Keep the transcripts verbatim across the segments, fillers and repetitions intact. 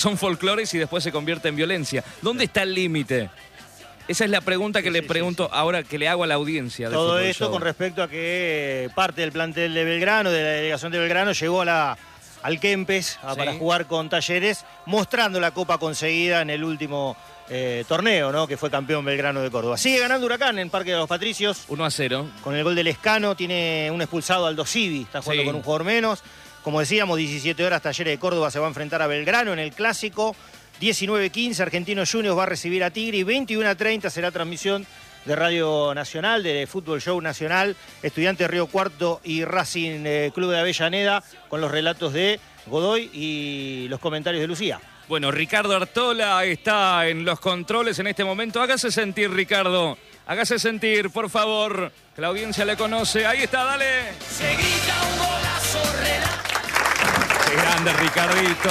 son folclores y después se convierte en violencia. ¿Dónde está el límite? Esa es la pregunta que sí, le pregunto sí, sí. ahora, que le hago a la audiencia. De Todo Fútbol esto Show. Con respecto a que parte del plantel de Belgrano, de la delegación de Belgrano, llegó a la, al Kempes sí. para jugar con Talleres, mostrando la copa conseguida en el último eh, torneo, ¿no? Que fue campeón Belgrano de Córdoba. Sigue ganando Huracán en Parque de los Patricios. uno a cero. Con el gol del Lescano, tiene un expulsado Aldo Civi, está jugando sí. con un jugador menos. Como decíamos, diecisiete horas, Talleres de Córdoba se va a enfrentar a Belgrano en el Clásico. diecinueve quince, Argentinos Juniors va a recibir a Tigre y veintiuno a treinta será transmisión de Radio Nacional, de Fútbol Show Nacional, Estudiantes Río Cuarto y Racing eh, Club de Avellaneda, con los relatos de Godoy y los comentarios de Lucía. Bueno, Ricardo Artola está en los controles en este momento. Hágase sentir, Ricardo. Hágase sentir, por favor, que la audiencia le conoce. Ahí está, dale. Se grita un golazo, Qué grande, Ricardito.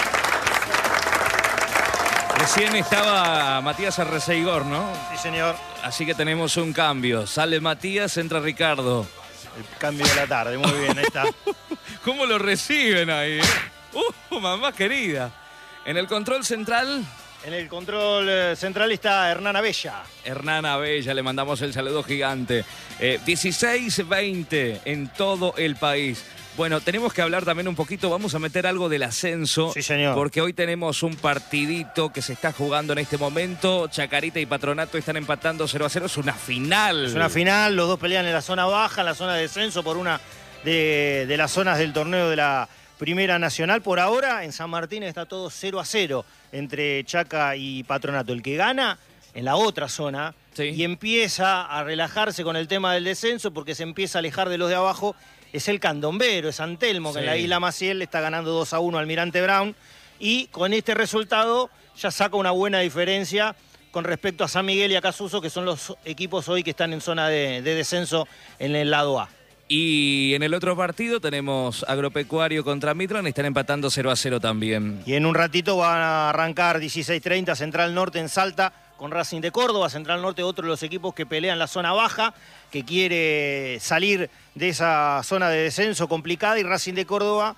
Recién estaba Matías Arreceigor, ¿no? Sí, señor. Así que tenemos un cambio. Sale Matías, entra Ricardo. El cambio de la tarde, muy bien, ahí está. ¿Cómo lo reciben ahí? Eh? ¡Uh, mamá querida! En el control central... En el control central está Hernán Abella. Hernán Abella, le mandamos el saludo gigante. Eh, dieciséis veinte en todo el país. Bueno, tenemos que hablar también un poquito, vamos a meter algo del ascenso. Sí, señor. Porque hoy tenemos un partidito que se está jugando en este momento. Chacarita y Patronato están empatando cero a cero, es una final. Es una final, los dos pelean en la zona baja, en la zona de descenso, por una de, de las zonas del torneo de la Primera Nacional. Por ahora, en San Martín está todo cero a cero entre Chaca y Patronato. El que gana en la otra zona sí. y empieza a relajarse con el tema del descenso porque se empieza a alejar de los de abajo, es el Candombero, es San Telmo, que sí. en la Isla Maciel le está ganando dos a uno al Almirante Brown. Y con este resultado ya saca una buena diferencia con respecto a San Miguel y a Casuso, que son los equipos hoy que están en zona de, de descenso en el lado A. Y en el otro partido tenemos Agropecuario contra Mitran, están empatando cero a cero también. Y en un ratito van a arrancar dieciséis treinta Central Norte en Salta con Racing de Córdoba. Central Norte, otro de los equipos que pelean la zona baja, que quiere salir de esa zona de descenso complicada, y Racing de Córdoba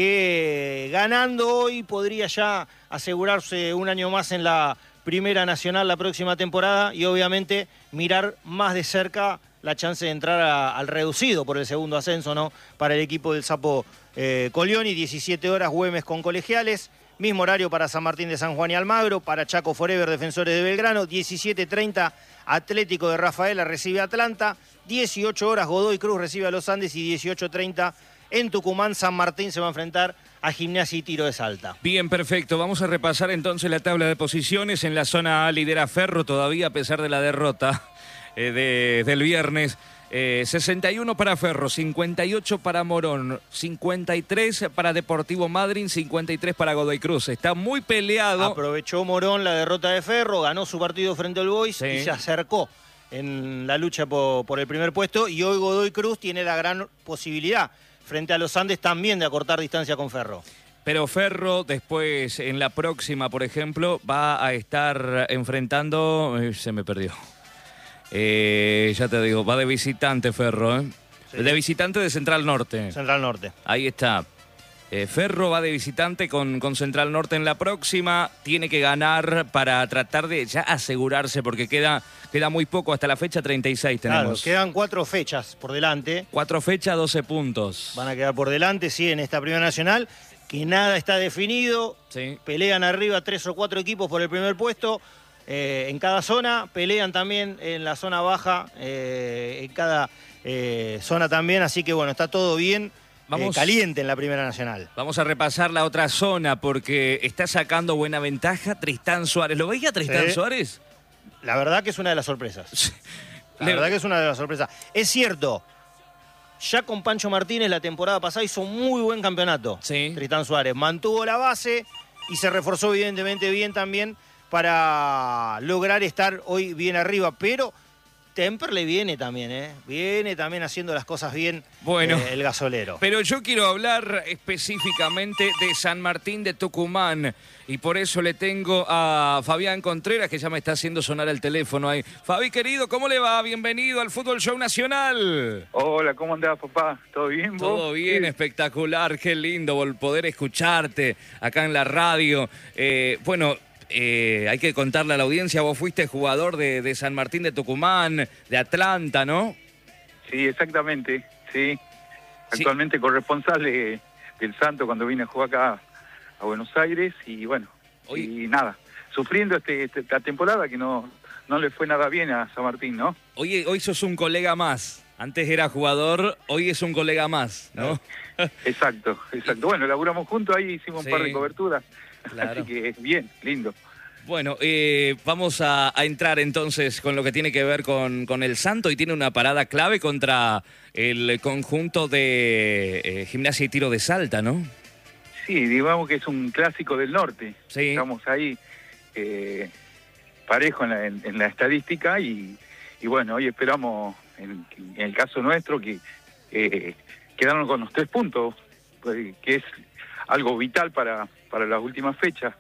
que ganando hoy podría ya asegurarse un año más en la Primera Nacional la próxima temporada y obviamente mirar más de cerca la chance de entrar a, al reducido por el segundo ascenso, ¿no? Para el equipo del Sapo eh, Colioni. diecisiete horas Güemes con Colegiales, mismo horario para San Martín de San Juan y Almagro, para Chaco Forever, Defensores de Belgrano. diecisiete treinta Atlético de Rafaela recibe a Atlanta, dieciocho horas Godoy Cruz recibe a Los Andes y dieciocho treinta en Tucumán San Martín se va a enfrentar a Gimnasia y Tiro de Salta. Bien, perfecto. Vamos a repasar entonces la tabla de posiciones. En la zona A lidera Ferro todavía a pesar de la derrota eh, de, del viernes. Eh, sesenta y uno para Ferro, cincuenta y ocho para Morón, cincuenta y tres para Deportivo Madryn, cincuenta y tres para Godoy Cruz. Está muy peleado. Aprovechó Morón la derrota de Ferro, ganó su partido frente al Boys sí. y se acercó en la lucha por, por el primer puesto. Y hoy Godoy Cruz tiene la gran posibilidad frente a los Andes también de acortar distancia con Ferro. Pero Ferro después, en la próxima, por ejemplo, va a estar enfrentando... Eh, se me perdió. Eh, ya te digo, va de visitante Ferro, ¿eh? Sí. De visitante de Central Norte. Central Norte. Ahí está. Eh, Ferro va de visitante con, con Central Norte en la próxima. Tiene que ganar para tratar de ya asegurarse, porque queda, queda muy poco. Hasta la fecha treinta y seis tenemos. Claro, quedan cuatro fechas por delante. Cuatro fechas, doce puntos. Van a quedar por delante, sí, en esta Primera Nacional, que nada está definido. Sí. Pelean arriba tres o cuatro equipos por el primer puesto. Eh, en cada zona, pelean también en la zona baja, eh, en cada eh, zona también, así que bueno, está todo bien, Vamos, eh, caliente en la Primera Nacional. Vamos a repasar la otra zona porque está sacando buena ventaja Tristán Suárez. ¿Lo veía Tristán sí. Suárez? La verdad que es una de las sorpresas. La Le... verdad que es una de las sorpresas. Es cierto, ya con Pancho Martínez la temporada pasada hizo muy buen campeonato. Sí. Tristán Suárez mantuvo la base y se reforzó evidentemente bien también para lograr estar hoy bien arriba, pero Temperley viene también, ¿eh? Viene también haciendo las cosas bien, bueno, eh, el gasolero. Pero yo quiero hablar específicamente de San Martín de Tucumán y por eso le tengo a Fabián Contreras, que ya me está haciendo sonar el teléfono ahí. Fabi, querido, ¿cómo le va? Bienvenido al Fútbol Show Nacional. Hola, ¿cómo andás, papá? ¿Todo bien, vos? Todo bien, sí. Espectacular, qué lindo poder escucharte acá en la radio. Eh, bueno... Eh, hay que contarle a la audiencia, vos fuiste jugador de, de San Martín de Tucumán, de Atlanta, ¿no? Sí, exactamente, sí. Actualmente sí. Corresponsal de, del Santo cuando vine a jugar acá a Buenos Aires y bueno, Hoy... y nada, sufriendo este, este, esta temporada que no, no le fue nada bien a San Martín, ¿no? Hoy, hoy sos un colega más, antes era jugador, hoy es un colega más, ¿no? Exacto, exacto. Bueno, laburamos juntos ahí, hicimos sí. un par de coberturas. Claro. Así que bien, lindo. Bueno, eh, vamos a, a entrar entonces con lo que tiene que ver con, con el Santo y tiene una parada clave contra el conjunto de eh, Gimnasia y Tiro de Salta, ¿no? Sí, digamos que es un clásico del norte. Sí. Estamos ahí eh, parejo en la, en, en la estadística y, y bueno, hoy esperamos, en, en el caso nuestro, que eh, quedarnos con los tres puntos, pues, que es algo vital para, para las últimas fechas.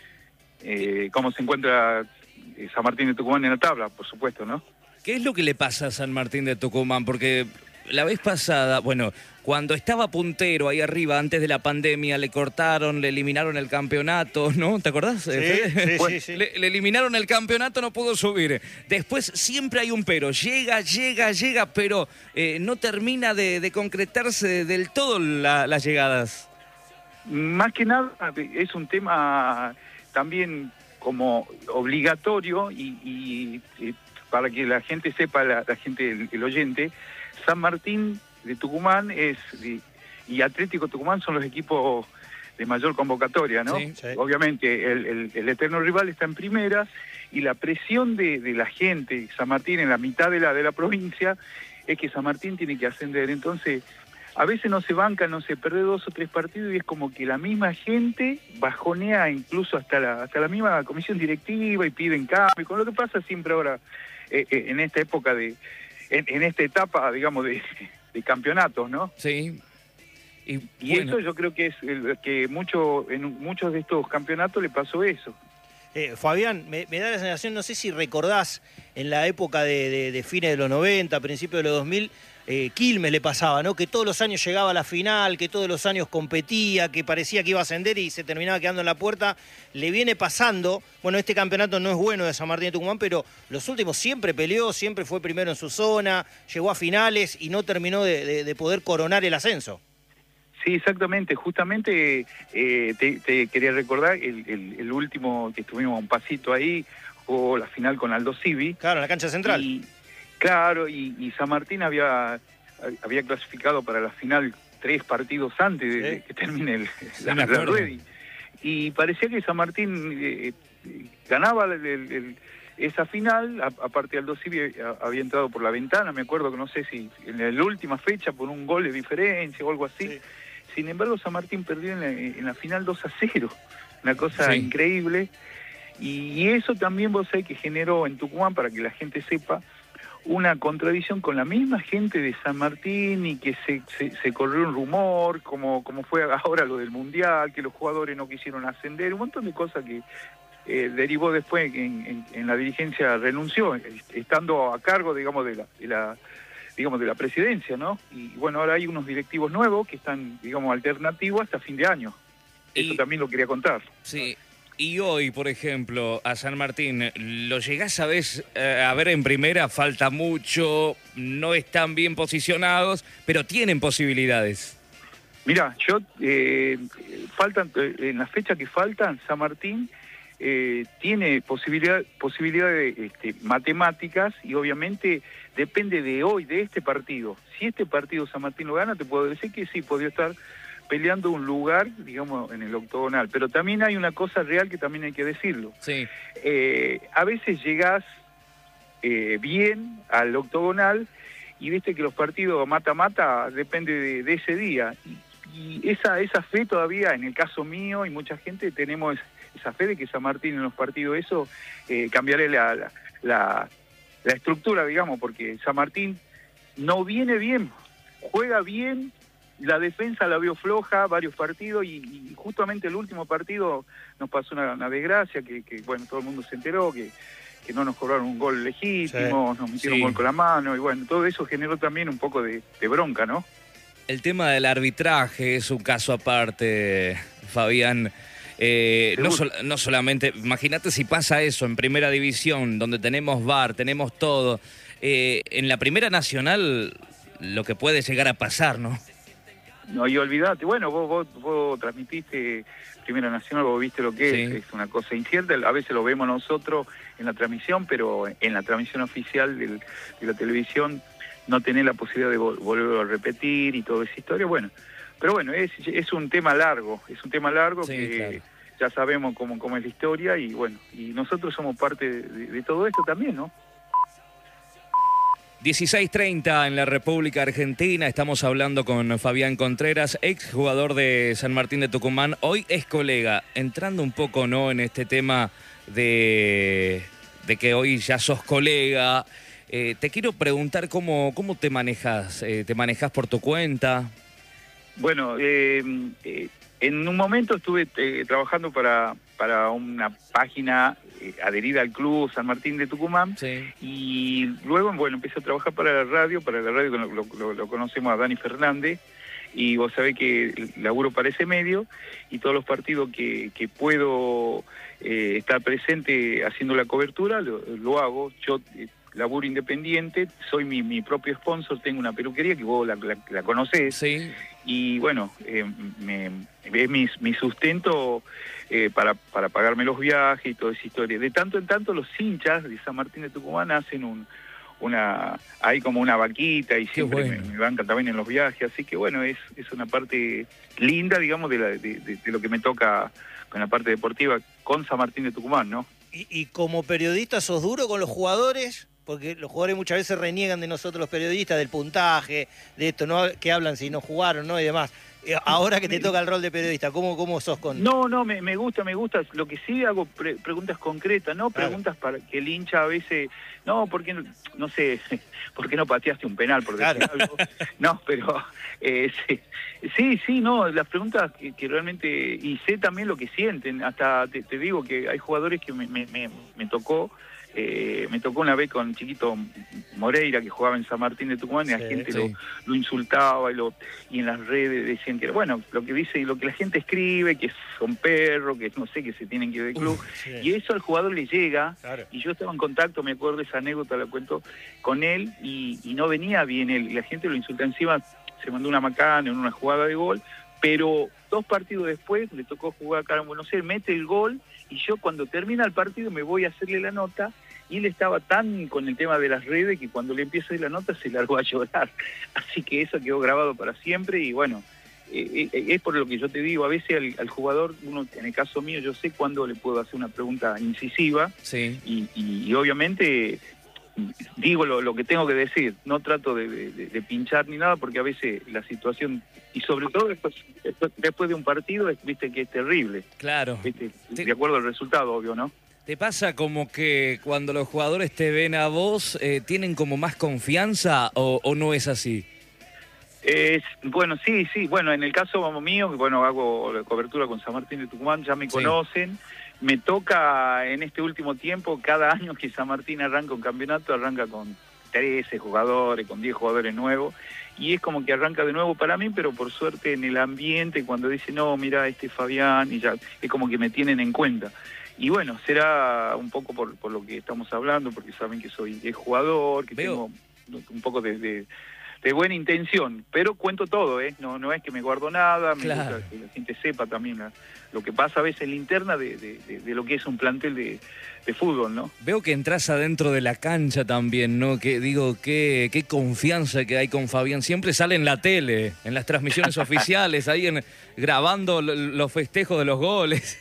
Eh, ¿Cómo se encuentra San Martín de Tucumán en la tabla? Por supuesto, ¿no? ¿Qué es lo que le pasa a San Martín de Tucumán? Porque la vez pasada, bueno, cuando estaba puntero ahí arriba, antes de la pandemia, le cortaron, le eliminaron el campeonato, ¿no? ¿Te acordás? Sí, sí, sí, sí. Le, le eliminaron el campeonato, no pudo subir. Después siempre hay un pero. Llega, llega, llega, pero eh, no termina de, de concretarse del todo la, las llegadas. Más que nada es un tema también como obligatorio y, y, y para que la gente sepa, la, la gente, el, el oyente, San Martín de Tucumán es y, y Atlético Tucumán son los equipos de mayor convocatoria, ¿no? Sí, sí. Obviamente el, el, el eterno rival está en primera y la presión de, de la gente, San Martín en la mitad de la, de la provincia, es que San Martín tiene que ascender. Entonces, a veces no se banca, no se pierde dos o tres partidos y es como que la misma gente bajonea incluso hasta la hasta la misma comisión directiva y piden cambio, con lo que pasa siempre ahora eh, eh, en esta época de, en, en esta etapa, digamos, de, de campeonatos, ¿no? Sí. Y, y bueno. Eso yo creo que es el, que mucho en muchos de estos campeonatos le pasó eso. Eh, Fabián, me, me da la sensación, no sé si recordás en la época de, de, de fines de los noventa, principios de los dos mil, eh, Quilmes le pasaba, ¿no? Que todos los años llegaba a la final, que todos los años competía, que parecía que iba a ascender y se terminaba quedando en la puerta. Le viene pasando, bueno, este campeonato no es bueno de San Martín de Tucumán, pero los últimos siempre peleó, siempre fue primero en su zona, llegó a finales y no terminó de, de, de poder coronar el ascenso. Sí, exactamente. Justamente eh, te, te quería recordar el, el, el último que estuvimos un pasito ahí, jugó la final con Aldo Civi. Claro, en la cancha central. Y, claro, y, y San Martín había, había clasificado para la final tres partidos antes de, sí. de que termine el, sí, la, la rueda. Y, y parecía que San Martín eh, ganaba el, el, el, esa final, aparte Aldo Civi había entrado por la ventana, me acuerdo que no sé si en la última fecha por un gol de diferencia o algo así. Sí. Sin embargo, San Martín perdió en la, en la final dos a cero, una cosa sí. increíble. Y, y eso también vos sabés que generó en Tucumán, para que la gente sepa, una contradicción con la misma gente de San Martín y que se, se, se corrió un rumor, como, como fue ahora lo del Mundial, que los jugadores no quisieron ascender, un montón de cosas que eh, derivó después en, en, en la dirigencia, renunció, estando a cargo, digamos, de la... De la digamos, de la presidencia, ¿no? Y bueno, ahora hay unos directivos nuevos que están, digamos, alternativos hasta fin de año. Eso y, también lo quería contar. Sí. Y hoy, por ejemplo, a San Martín, ¿lo llegás a ver, eh, a ver en primera? Falta mucho, no están bien posicionados, pero tienen posibilidades. Mirá, yo, eh, faltan, eh, en las fechas que faltan, San Martín eh, tiene posibilidad, posibilidades este, matemáticas y obviamente depende de hoy, de este partido. Si este partido San Martín lo gana, te puedo decir que sí, podría estar peleando un lugar, digamos, en el octogonal. Pero también hay una cosa real que también hay que decirlo. Sí. Eh, a veces llegás eh, bien al octogonal y viste que los partidos mata-mata depende de, de ese día. Y, y esa, esa fe todavía, en el caso mío y mucha gente, tenemos esa fe de que San Martín en los partidos eso, eh, cambiaré la... la, la la estructura, digamos, porque San Martín no viene bien, juega bien, la defensa la vio floja varios partidos y, y justamente el último partido nos pasó una, una desgracia que, que, bueno, todo el mundo se enteró, que, que no nos cobraron un gol legítimo, sí, nos metieron sí. un gol con la mano y bueno, todo eso generó también un poco de, de bronca, ¿no? El tema del arbitraje es un caso aparte, Fabián. Eh, no, sol, no solamente, imagínate si pasa eso en Primera División, donde tenemos V A R, tenemos todo. Eh, en la Primera Nacional, lo que puede llegar a pasar, ¿no? No, y olvidate, bueno, vos, vos, vos transmitiste Primera Nacional, vos viste lo que sí. es, es una cosa incierta, a veces lo vemos nosotros en la transmisión, pero en la transmisión oficial del, de la televisión no tenés la posibilidad de vol volverlo a repetir y toda esa historia, bueno, pero bueno, es, es un tema largo, es un tema largo sí, que claro. ya sabemos cómo, cómo es la historia y bueno, y nosotros somos parte de, de, de todo esto también, ¿no? dieciséis treinta en la República Argentina, estamos hablando con Fabián Contreras, ex jugador de San Martín de Tucumán, hoy es colega, entrando un poco no en este tema de, de que hoy ya sos colega, eh, te quiero preguntar cómo, cómo te manejas, eh, ¿te manejas por tu cuenta? Bueno, eh, eh, en un momento estuve eh, trabajando para, para una página eh, adherida al club San Martín de Tucumán sí. y luego, bueno, empecé a trabajar para la radio, para la radio lo, lo, lo conocemos a Dani Fernández y vos sabés que laburo para ese medio y todos los partidos que, que puedo eh, estar presente haciendo la cobertura lo, lo hago. Yo eh, laburo independiente, soy mi, mi propio sponsor, tengo una peluquería que vos la, la, la conocés. Sí. Y bueno, eh, me, es mi, mi sustento eh, para, para pagarme los viajes y toda esa historia. De tanto en tanto los hinchas de San Martín de Tucumán hacen un, una, hay como una vaquita y siempre bueno. me, me bancan también en los viajes, así que bueno, es, es una parte linda, digamos, de, la, de, de, de lo que me toca con la parte deportiva con San Martín de Tucumán, ¿no? Y, y como periodista, ¿sos duro con los jugadores? Porque los jugadores muchas veces reniegan de nosotros los periodistas, del puntaje, de esto, ¿no? Que hablan si no jugaron, ¿no? Y demás. Ahora que te toca el rol de periodista, ¿cómo, cómo sos con...? No, no, me, me gusta, me gusta. Lo que sí hago pre preguntas concretas, no preguntas claro. para que el hincha a veces... No, porque no, no sé, ¿por qué no pateaste un penal? Por decir claro. algo. No, pero... Eh, sí, sí, sí, no, las preguntas que, que realmente... Y sé también lo que sienten. Hasta te, te digo que hay jugadores que me, me, me, me tocó... Eh, me tocó una vez con Chiquito Moreira, que jugaba en San Martín de Tucumán, y la sí, gente sí. Lo, lo insultaba y, lo, y en las redes decían que, bueno, lo que dice, lo que la gente escribe, que son perros, que no sé, que se tienen que ir del club, Uf, sí. y eso al jugador le llega, claro. y yo estaba en contacto, me acuerdo de esa anécdota, la cuento, con él, y, y no venía bien él, y la gente lo insulta encima, se mandó una macana en una jugada de gol, pero dos partidos después le tocó jugar acá en Buenos Aires, mete el gol, y yo cuando termina el partido me voy a hacerle la nota, y él estaba tan con el tema de las redes que cuando le empiezo a hacer la nota se largó a llorar. Así que eso quedó grabado para siempre y bueno, eh, eh, es por lo que yo te digo, a veces al, al jugador, uno en el caso mío, yo sé cuándo le puedo hacer una pregunta incisiva sí. y, y, y obviamente digo lo, lo que tengo que decir, no trato de, de, de pinchar ni nada porque a veces la situación, y sobre todo después, después, después de un partido, viste que es terrible. Claro. ¿Viste? De acuerdo al resultado, obvio, ¿no? ¿Te pasa como que cuando los jugadores te ven a vos, eh, tienen como más confianza o, o no es así? Eh, bueno, sí, sí. Bueno, en el caso mío, que bueno, hago la cobertura con San Martín de Tucumán, ya me sí. conocen. Me toca en este último tiempo, cada año que San Martín arranca un campeonato, arranca con trece jugadores, con diez jugadores nuevos. Y es como que arranca de nuevo para mí, pero por suerte en el ambiente, cuando dicen, no, mira, este es Fabián, y ya es como que me tienen en cuenta. Y bueno, será un poco por, por lo que estamos hablando, porque saben que soy jugador, que Veo. tengo un poco de, de, de buena intención, pero cuento todo, ¿eh? No, no es que me guardo nada, me claro. gusta que la gente sepa también la, lo que pasa a veces en la interna de, de, de, de lo que es un plantel de, de fútbol, ¿no? Veo que entras adentro de la cancha también, ¿no? Que digo, qué, qué confianza que hay con Fabián. Siempre sale en la tele, en las transmisiones oficiales, ahí en, grabando los festejos de los goles.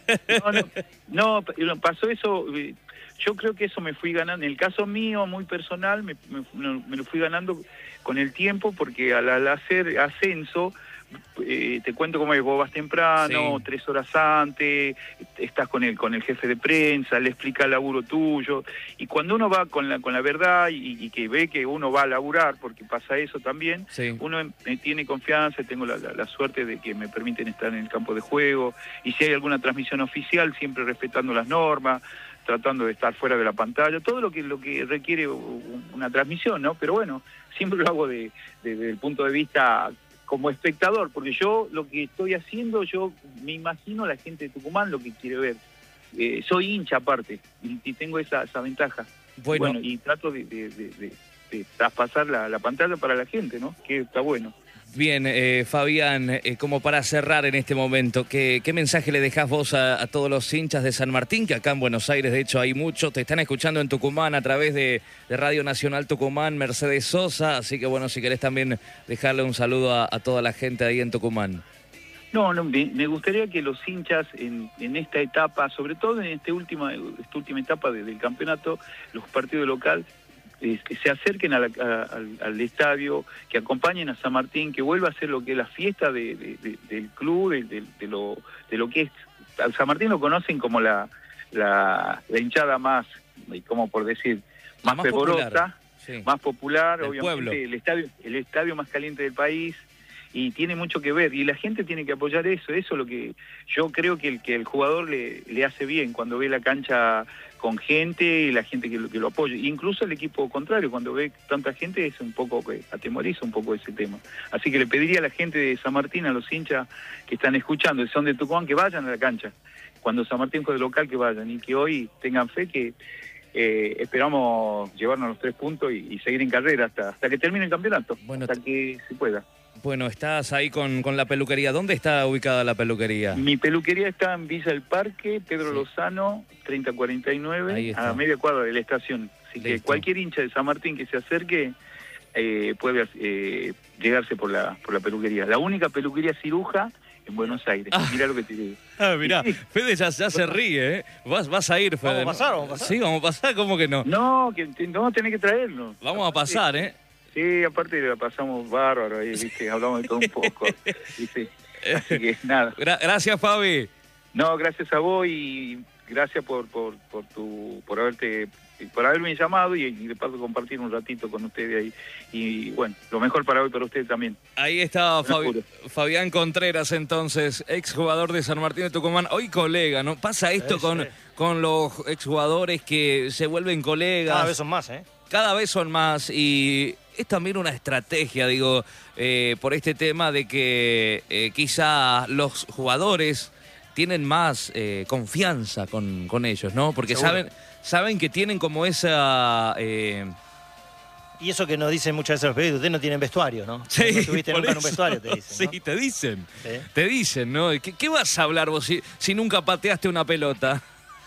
No, no, no, pasó eso, yo creo que eso me fui ganando, en el caso mío, muy personal, me, me, me lo fui ganando con el tiempo, porque al, al hacer ascenso, eh, te cuento cómo es, vos vas temprano, Sí. tres horas antes, estás con el, con el jefe de prensa, le explica el laburo tuyo, y cuando uno va con la, con la verdad y, y que ve que uno va a laburar, porque pasa eso también, Sí. uno eh, tiene confianza, tengo la, la, la suerte de que me permiten estar en el campo de juego, y si hay alguna transmisión oficial, siempre respetando las normas, tratando de estar fuera de la pantalla, todo lo que lo que requiere una transmisión, ¿no? Pero bueno, siempre lo hago de, de, desde el punto de vista como espectador, porque yo lo que estoy haciendo, yo me imagino la gente de Tucumán lo que quiere ver. Eh, soy hincha aparte, y, y tengo esa, esa ventaja. Bueno. Bueno, y trato de, de, de, de, de traspasar la, la pantalla para la gente, ¿no? Que está bueno. Bien, eh, Fabián, eh, como para cerrar en este momento, ¿qué, qué mensaje le dejás vos a, a todos los hinchas de San Martín? Que acá en Buenos Aires, de hecho, hay muchos. Te están escuchando en Tucumán a través de, de Radio Nacional Tucumán, Mercedes Sosa. Así que, bueno, si querés también dejarle un saludo a, a toda la gente ahí en Tucumán. No, no, me, me gustaría que los hinchas en, en esta etapa, sobre todo en este última, esta última etapa de, del campeonato, los partidos local, eh, que se acerquen a la, a, al, al estadio, que acompañen a San Martín, que vuelva a ser lo que es la fiesta de, de, de, del club, de, de, de, lo, de lo que es. Al San Martín lo conocen como la, la, la hinchada más, como por decir, más, más fervorosa, popular, sí. más popular, Del obviamente, pueblo. el estadio, el estadio más caliente del país. Y tiene mucho que ver, y la gente tiene que apoyar eso, eso es lo que yo creo que el, que el jugador le, le hace bien, cuando ve la cancha con gente y la gente que lo, que lo apoya, incluso el equipo contrario, cuando ve tanta gente es un poco, que atemoriza un poco ese tema. Así que le pediría a la gente de San Martín, a los hinchas que están escuchando, y son de Tucumán, que vayan a la cancha, cuando San Martín juegue local, que vayan, y que hoy tengan fe que eh, esperamos llevarnos los tres puntos y, y seguir en carrera hasta, hasta que termine el campeonato, Bueno, hasta que se pueda. Bueno, estás ahí con, con la peluquería. ¿Dónde está ubicada la peluquería? Mi peluquería está en Villa del Parque, Pedro Sí. Lozano, treinta cuarenta y Ahí nueve, está. a media cuadra de la estación. Así que Listo. cualquier hincha de San Martín que se acerque eh, puede eh, llegarse por la por la peluquería. La única peluquería ciruja en Buenos Aires. Ah. Mirá lo que te digo. Ah, mirá, Sí. Fede ya, ya se ríe, ¿eh? Vas, vas a ir, Fede. ¿Vamos a pasar, vamos a pasar? Sí, vamos a pasar, ¿cómo que no? No, que te- no tenés que traerlo. Vamos a pasar, ¿eh? Sí, aparte la pasamos bárbaro ahí, ¿viste? Hablamos de todo un poco, ¿viste? Así que nada. Gra- gracias, Fabi. No, gracias a vos y gracias por por por tu por haberte por haberme llamado y, y de paso compartir un ratito con ustedes ahí. Y bueno, lo mejor para hoy para ustedes también. Ahí está Un Fabi- apuro. Fabián Contreras, entonces, exjugador de San Martín de Tucumán, hoy colega, ¿no? Pasa esto Sí, con, sí. con los exjugadores que se vuelven colegas. Cada vez son más, ¿eh? Cada vez son más y es también una estrategia, digo, eh, por este tema de que eh, quizá los jugadores tienen más eh, confianza con, con ellos, ¿no? Porque Seguro. saben saben que tienen como esa... eh, Y eso que nos dicen muchas veces los periodistas, ustedes no tienen vestuario, ¿no? Sí, no estuviste por nunca en un eso. vestuario, te dicen, ¿no? Sí, te dicen. Sí. Te dicen, ¿no? ¿Qué, qué vas a hablar vos si, si nunca pateaste una pelota?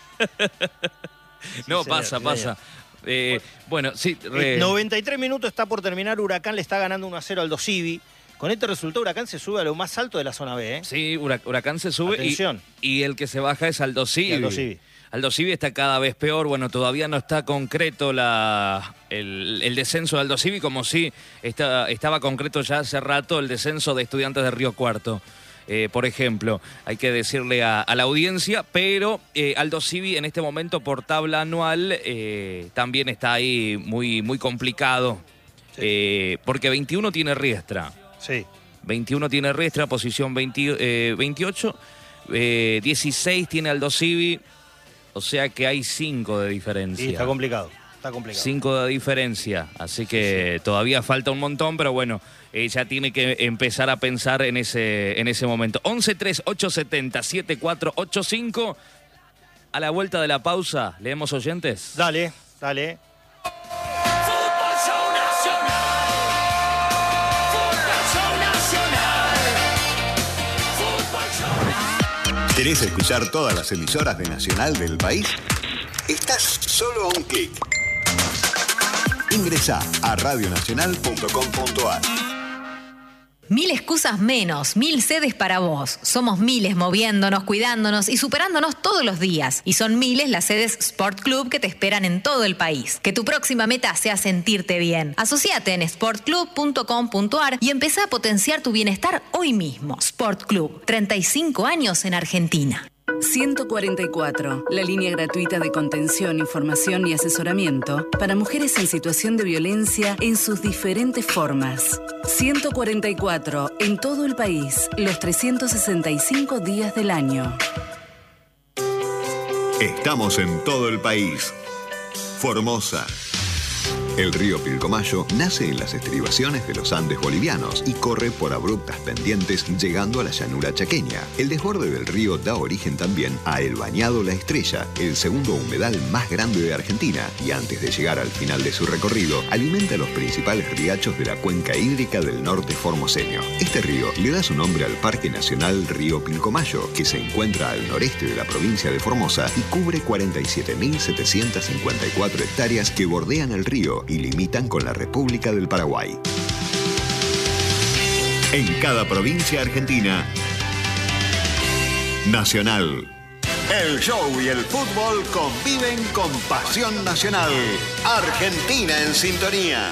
no, señor, pasa, sí, pasa. Eh, bueno, sí. re- Eh, noventa y tres minutos está por terminar, Huracán le está ganando uno a cero al Dosivi. Con este resultado, Huracán se sube a lo más alto de la zona B, ¿eh? Sí, Hura- Huracán se sube y, Atención. y el que se baja es Aldo Civi. Y Aldo Civi. Aldo Civi está cada vez peor, bueno, todavía no está concreto la, el, el descenso de Aldo Civi, como si está, estaba concreto ya hace rato el descenso de Estudiantes de Río Cuarto. Eh, por ejemplo, hay que decirle a, a la audiencia, pero eh, Aldo Civi en este momento por tabla anual eh, también está ahí muy, muy complicado, Sí. eh, porque veintiuno tiene Riestra. Sí. veintiuno tiene Riestra, posición veinte, eh, veintiocho. Eh, dieciséis tiene Aldo Civi. O sea que hay cinco de diferencia. Sí, está complicado. Está complicado. cinco de diferencia. Así que todavía falta un montón, pero bueno, eh, ya tiene que empezar a pensar en ese, en ese momento. once tres ocho siete cero siete cuatro ocho cinco. A la vuelta de la pausa, ¿leemos oyentes? Dale, dale. Fútbol Show Nacional. Fútbol Show Nacional. Fútbol Show. ¿Querés escuchar todas las emisoras de Nacional del país? Estás solo a un clic. Ingresá a radio nacional punto com punto ar. Mil excusas menos, mil sedes para vos. Somos miles moviéndonos, cuidándonos y superándonos todos los días. Y son miles las sedes Sport Club que te esperan en todo el país. Que tu próxima meta sea sentirte bien. Asociate en sport club punto com punto a r y empezá a potenciar tu bienestar hoy mismo. Sport Club, treinta y cinco años en Argentina. ciento cuarenta y cuatro, la línea gratuita de contención, información y asesoramiento para mujeres en situación de violencia en sus diferentes formas. ciento cuarenta y cuatro, en todo el país, los trescientos sesenta y cinco días del año. Estamos en todo el país. Formosa. El río Pilcomayo nace en las estribaciones de los Andes bolivianos y corre por abruptas pendientes llegando a la llanura chaqueña. El desborde del río da origen también a El Bañado La Estrella, el segundo humedal más grande de Argentina, y antes de llegar al final de su recorrido, alimenta los principales riachos de la cuenca hídrica del norte formoseño. Este río le da su nombre al Parque Nacional Río Pilcomayo, que se encuentra al noreste de la provincia de Formosa y cubre cuarenta y siete mil setecientas cincuenta y cuatro hectáreas que bordean el río y limitan con la República del Paraguay. En cada provincia argentina, Nacional. El show y el fútbol conviven con pasión nacional. Argentina en sintonía.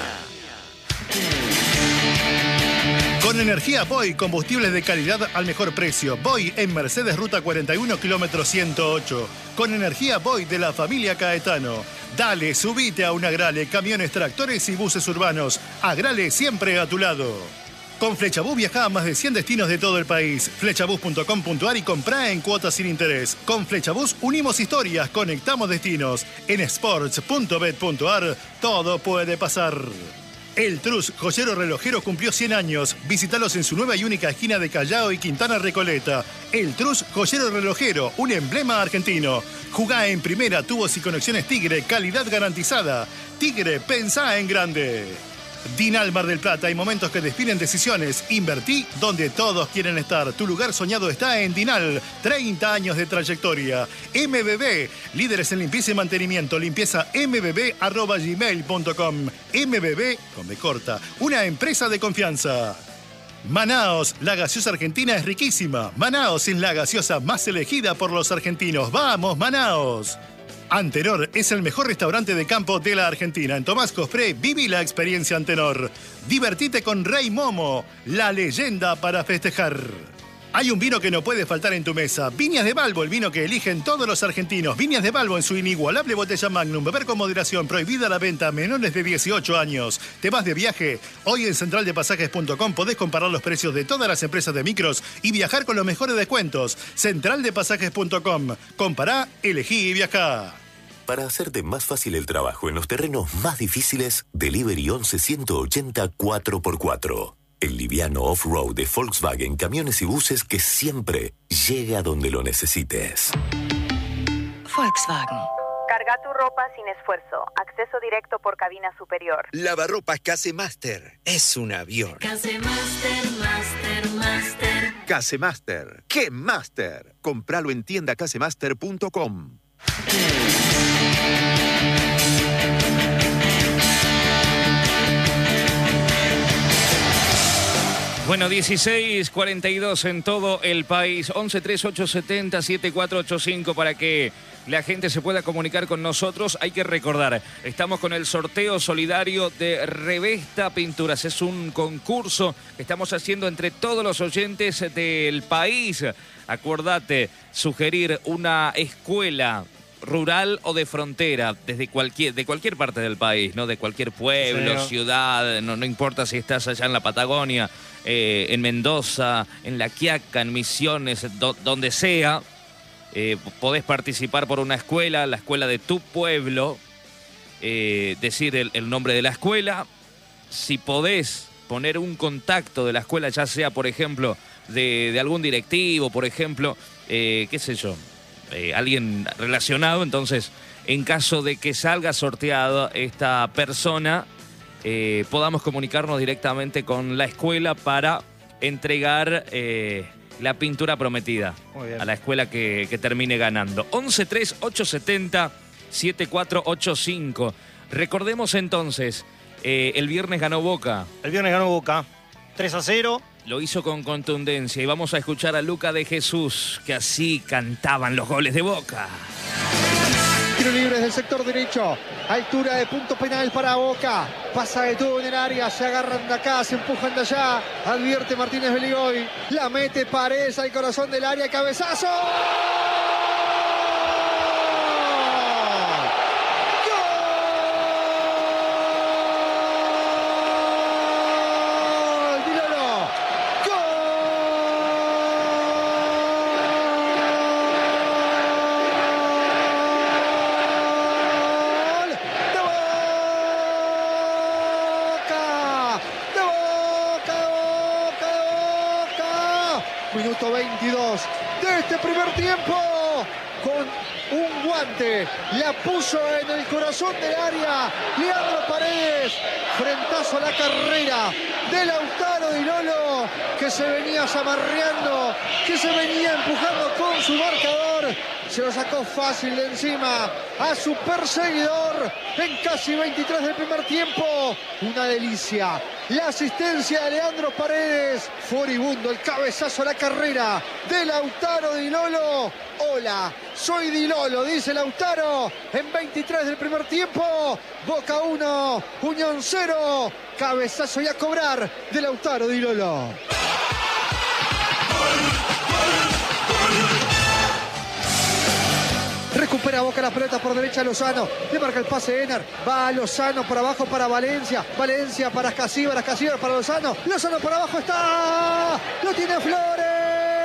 Con energía Boy, combustibles de calidad al mejor precio. Boy en Mercedes Ruta cuarenta y uno, kilómetro ciento ocho. Con energía Boy de la familia Caetano. Dale, subite a un Agrale, camiones, tractores y buses urbanos. Agrale siempre a tu lado. Con Flechabús viajá a más de cien destinos de todo el país. flechabús punto com punto a r y comprá en cuotas sin interés. Con Flechabús unimos historias, conectamos destinos. En sports punto bet punto a r todo puede pasar. El Trus, joyero relojero, cumplió cien años. Visítalos en su nueva y única esquina de Callao y Quintana Recoleta. El Trus, joyero relojero, un emblema argentino. Jugá en primera, tubos y conexiones Tigre, calidad garantizada. Tigre, pensá en grande. Dinal Mar del Plata, hay momentos que definen decisiones. Invertí donde todos quieren estar. Tu lugar soñado está en Dinal. treinta años de trayectoria. M B B, líderes en limpieza y mantenimiento. Limpieza m b b arroba gmail punto com. M B B, con B corta, una empresa de confianza. Manaos, la gaseosa argentina es riquísima. Manaos es la gaseosa más elegida por los argentinos. ¡Vamos, Manaos! Antenor es el mejor restaurante de campo de la Argentina. En Tomás Cospré, viví la experiencia Antenor. Divertite con Rey Momo, la leyenda para festejar. Hay un vino que no puede faltar en tu mesa. Viñas de Balbo, el vino que eligen todos los argentinos. Viñas de Balbo en su inigualable botella Magnum. Beber con moderación. Prohibida la venta a menores de dieciocho años. ¿Te vas de viaje? Hoy en central de pasajes punto com podés comparar los precios de todas las empresas de micros y viajar con los mejores descuentos. central de pasajes punto com. Compará, elegí y viajá. Para hacerte más fácil el trabajo en los terrenos más difíciles, Delivery once ciento ochenta cuatro por cuatro. El liviano off-road de Volkswagen, camiones y buses que siempre llega donde lo necesites. Volkswagen. Carga tu ropa sin esfuerzo. Acceso directo por cabina superior. Lavarropas Casemaster. Es un avión. Casemaster, Master, Master. Casemaster. ¡Qué Master! Compralo en tienda casemaster punto com. Bueno, dieciséis cuarenta y dos en todo el país. once treinta y ocho setenta setenta y cuatro ochenta y cinco para que la gente se pueda comunicar con nosotros. Hay que recordar, estamos con el sorteo solidario de Revesta Pinturas. Es un concurso que estamos haciendo entre todos los oyentes del país. Acordate, sugerir una escuela rural o de frontera, desde cualquier, de cualquier parte del país, ¿no? De cualquier pueblo, sí, ciudad, no, no importa si estás allá en la Patagonia, eh, en Mendoza, en La Quiaca, en Misiones, do, donde sea, eh, podés participar por una escuela, la escuela de tu pueblo, eh, decir el, el nombre de la escuela, si podés poner un contacto de la escuela, ya sea, por ejemplo, de, de algún directivo, por ejemplo, eh, qué sé yo, Eh, alguien relacionado, entonces en caso de que salga sorteada esta persona, eh, podamos comunicarnos directamente con la escuela para entregar eh, la pintura prometida a la escuela que, que termine ganando. once treinta y ocho setenta setenta y cuatro ochenta y cinco. Recordemos entonces, eh, el viernes ganó Boca. El viernes ganó Boca tres a cero. Lo hizo con contundencia y vamos a escuchar a Luca de Jesús, que así cantaban los goles de Boca. Tiro libre desde el sector derecho, altura de punto penal para Boca, pasa de todo en el área, se agarran de acá, se empujan de allá, advierte Martínez Beligoy, la mete Paredes al corazón del área, cabezazo. Minuto veintidós de este primer tiempo, con un guante, la puso en el corazón del área Leandro Paredes, frentazo a la carrera de Lautaro Di Lolo, que se venía zamarreando, que se venía empujando con su marcador, se lo sacó fácil de encima a su perseguidor en casi veintitrés del primer tiempo. Una delicia. La asistencia de Leandro Paredes, furibundo el cabezazo a la carrera de Lautaro Di Lolo. Hola, soy Di Lolo, dice Lautaro en veintitrés del primer tiempo. Boca uno, Unión cero. Cabezazo y a cobrar de Lautaro Di Lolo. Recupera Boca la pelota por derecha Lozano. Le marca el pase Ener. Va Lozano para abajo para Valencia. Valencia para Casíbaras. Casíbaras para Lozano. Lozano para abajo está. Lo tiene Flores.